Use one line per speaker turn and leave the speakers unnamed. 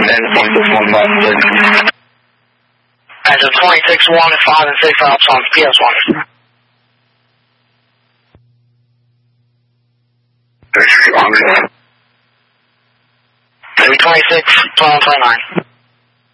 As of 26, 1, and 5, and 6 ops on PS1. Maybe 26, 12, 29.